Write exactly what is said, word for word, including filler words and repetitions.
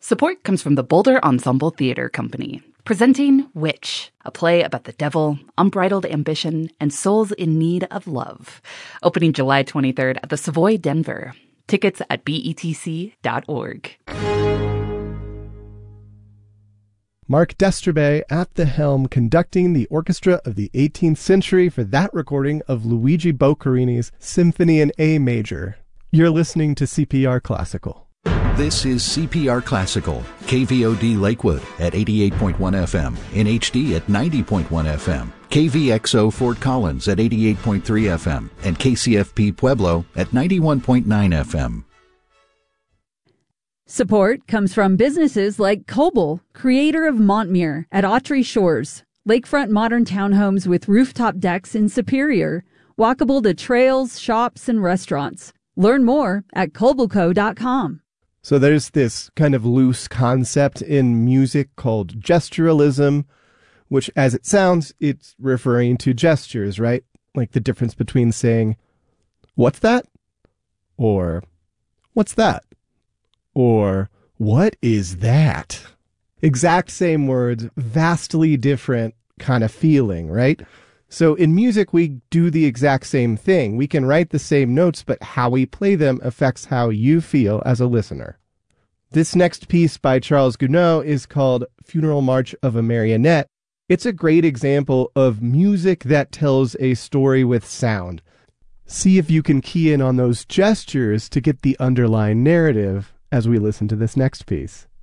Support comes from the Boulder Ensemble Theater Company, presenting Witch, a play about the devil, unbridled ambition, and souls in need of love. Opening July twenty-third at the Savoy, Denver. Tickets at B E T C dot org. Mark Destrebe at the helm, conducting the orchestra of the eighteenth century for that recording of Luigi Boccherini's Symphony in A Major. You're listening to C P R Classical. This is C P R Classical, K V O D Lakewood at eighty-eight point one F M, N H D at ninety point one F M, K V X O Fort Collins at eighty-eight point three F M, and K C F P Pueblo at ninety-one point nine F M. Support comes from businesses like Coble, creator of Montmere at Autry Shores, lakefront modern townhomes with rooftop decks in Superior, walkable to trails, shops, and restaurants. Learn more at cobleco dot com. So there's this kind of loose concept in music called gesturalism, which, as it sounds, it's referring to gestures, right? Like the difference between saying, "What's that?" or "What's that?" or "What is that?" Exact same words, vastly different kind of feeling, right? So in music, we do the exact same thing. We can write the same notes, but how we play them affects how you feel as a listener. This next piece by Charles Gounod is called Funeral March of a Marionette. It's a great example of music that tells a story with sound. See if you can key in on those gestures to get the underlying narrative as we listen to this next piece.